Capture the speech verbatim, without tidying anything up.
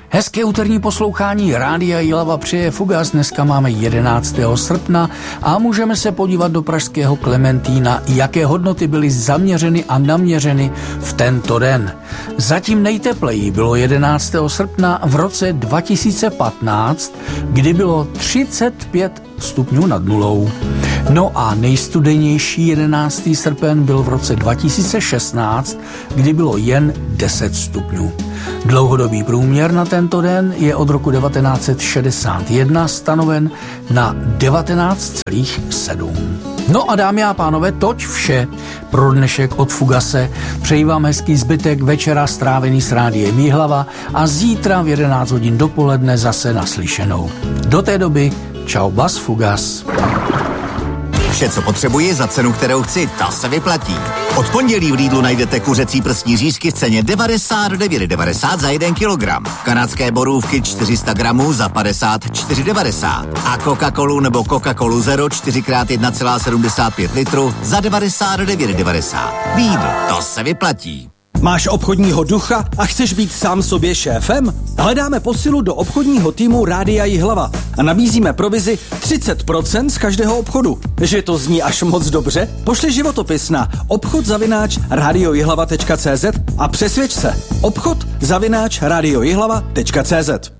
Hezké úterní poslouchání Rádia Jihlava přeje Fugas. Dneska máme jedenáctého srpna a můžeme se podívat do pražského Klementína, jaké hodnoty byly zaměřeny a naměřeny v tento den. Zatím nejtepleji bylo jedenáctého srpna v roce dva tisíce patnáct, kdy bylo třicet pět stupňů nad nulou. No a nejstudenější jedenáctého srpen byl v roce dva tisíce šestnáct, kdy bylo jen deset stupňů. Dlouhodobý průměr na tento den je od roku devatenáct set šedesát jedna stanoven na devatenáct celá sedm. No a dámy a pánové, toť vše pro dnešek od Fugase. Přeji vám hezký zbytek večera strávený s Rádiem Jihlava a zítra v jedenáct hodin dopoledne zase naslyšenou. Do té doby čau bas Fugas. Vše, co potřebuji za cenu, kterou chci, ta se vyplatí. Od pondělí v Lidlu najdete kuřecí prsní řízky v ceně devadesát devět devadesát za jeden kilogram. Kanadské borůvky čtyři sta gramů za padesát čtyři devadesát. A Coca-Colu nebo Coca-Colu Zero čtyři krát jedna celá sedmdesát pět litru za devadesát devět devadesát. Lidl, to se vyplatí. Máš obchodního ducha a chceš být sám sobě šéfem? Hledáme posilu do obchodního týmu Rádia Jihlava a nabízíme provizi třicet procent z každého obchodu. Že to zní až moc dobře? Pošli životopis na obchod zavináč radiojihlava tečka cé zet a přesvědč se. Obchod zavináč radiojihlava tečka cé zet.